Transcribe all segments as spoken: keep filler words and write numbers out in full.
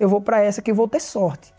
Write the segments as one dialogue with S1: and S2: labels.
S1: eu vou para essa que eu vou ter sorte.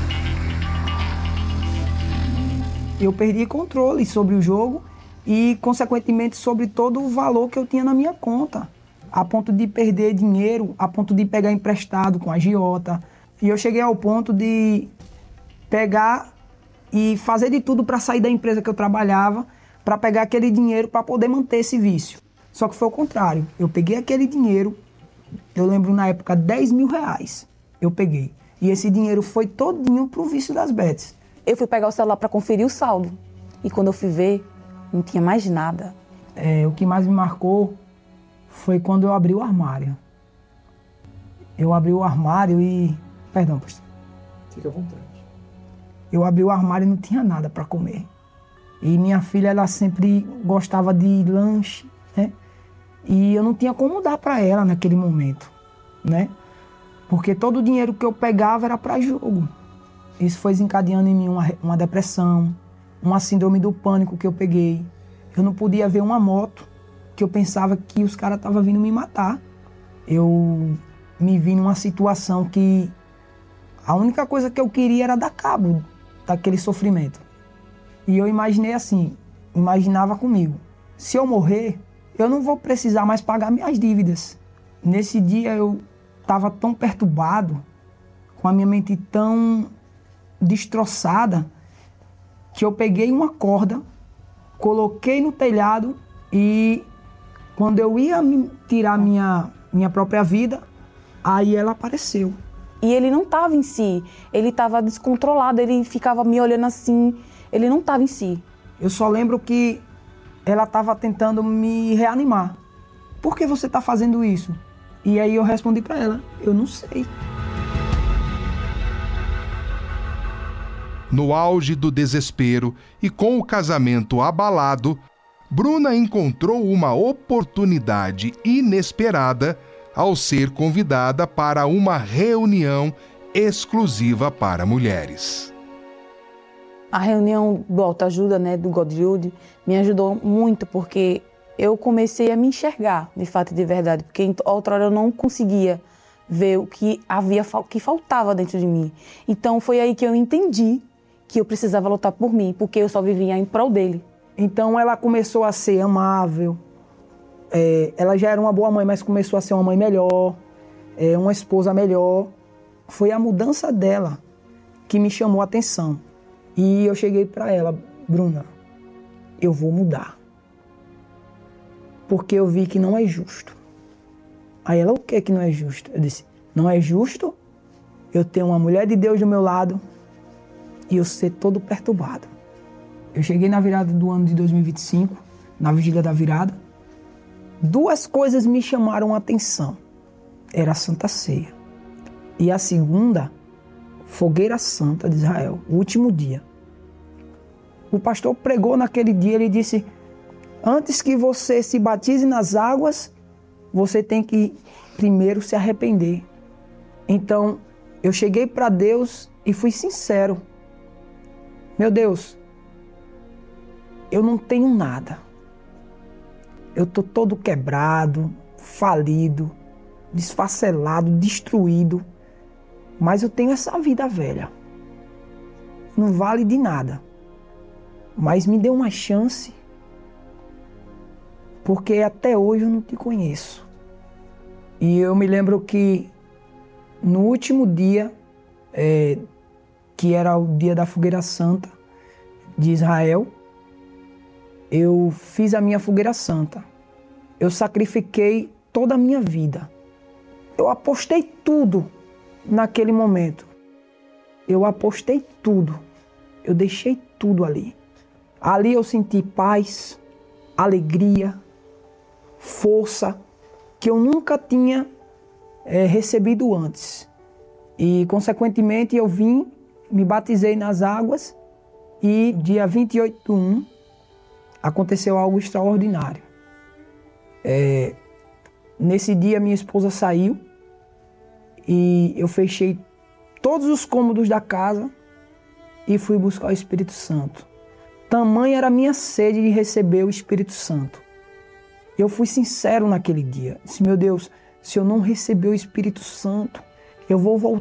S1: Eu perdi controle sobre o jogo e, consequentemente, sobre todo o valor que eu tinha na minha conta. A ponto de perder dinheiro, a ponto de pegar emprestado com a agiota. E eu cheguei ao ponto de pegar e fazer de tudo para sair da empresa que eu trabalhava, para pegar aquele dinheiro para poder manter esse vício. Só que foi o contrário. Eu peguei aquele dinheiro, eu lembro na época dez mil reais, eu peguei. E esse dinheiro foi todinho pro vício das bets.
S2: Eu fui pegar o celular para conferir o saldo. E quando eu fui ver, não tinha mais nada.
S1: É, o que mais me marcou foi quando eu abri o armário. Eu abri o armário e... Perdão, pastor.
S3: Fique à vontade.
S1: Eu abri o armário e não tinha nada para comer. E minha filha, ela sempre gostava de lanche, né? E eu não tinha como dar para ela naquele momento, né? Porque todo o dinheiro que eu pegava era para jogo. Isso foi desencadeando em mim uma, uma depressão, uma síndrome do pânico que eu peguei. Eu não podia ver uma moto, que eu pensava que os caras estavam vindo me matar. Eu me vi numa situação que a única coisa que eu queria era dar cabo daquele sofrimento. E eu imaginei assim, imaginava comigo, se eu morrer, eu não vou precisar mais pagar minhas dívidas. Nesse dia eu estava tão perturbado, com a minha mente tão destroçada, que eu peguei uma corda, coloquei no telhado e quando eu ia tirar minha, minha própria vida, aí ela apareceu.
S2: E ele não estava em si, ele estava descontrolado, ele ficava me olhando assim, ele não estava em si.
S1: Eu só lembro que ela estava tentando me reanimar. Por que você está fazendo isso? E aí eu respondi para ela, eu não sei.
S4: No auge do desespero e com o casamento abalado, Bruna encontrou uma oportunidade inesperada ao ser convidada para uma reunião exclusiva para mulheres.
S2: A reunião do Autoajuda, né, do Godrude, me ajudou muito porque eu comecei a me enxergar, de fato e de verdade, porque outrora eu não conseguia ver o que havia, o que faltava dentro de mim. Então foi aí que eu entendi que eu precisava lutar por mim, porque eu só vivia em prol dele.
S1: Então ela começou a ser amável, é, ela já era uma boa mãe, mas começou a ser uma mãe melhor, é, uma esposa melhor. Foi a mudança dela que me chamou a atenção. E eu cheguei para ela, Bruna, eu vou mudar. Porque eu vi que não é justo. Aí ela, o que que não é justo? Eu disse, não é justo eu ter uma mulher de Deus do meu lado e eu ser todo perturbado. Eu cheguei na virada do ano de dois mil e vinte e cinco, na vigília da virada. Duas coisas me chamaram a atenção. Era a Santa Ceia. E a segunda, Fogueira Santa de Israel, o último dia. O pastor pregou naquele dia, ele disse, antes que você se batize nas águas, você tem que primeiro se arrepender. Então, eu cheguei para Deus e fui sincero. Meu Deus, eu não tenho nada. Eu estou todo quebrado, falido, desfacelado, destruído. Mas eu tenho essa vida velha. Não vale de nada. Mas me dê uma chance, porque até hoje eu não te conheço. E eu me lembro que no último dia, é, que era o dia da Fogueira Santa de Israel, eu fiz a minha Fogueira Santa. Eu sacrifiquei toda a minha vida. Eu apostei tudo naquele momento. Eu apostei tudo. Eu deixei tudo ali. Ali eu senti paz, alegria, força, que eu nunca tinha é, recebido antes. E, consequentemente, eu vim, me batizei nas águas e, dia vinte e oito de um, aconteceu algo extraordinário. É, nesse dia, minha esposa saiu e eu fechei todos os cômodos da casa e fui buscar o Espírito Santo. Tamanha era a minha sede de receber o Espírito Santo. Eu fui sincero naquele dia. Disse, meu Deus, se eu não receber o Espírito Santo, eu vou voltar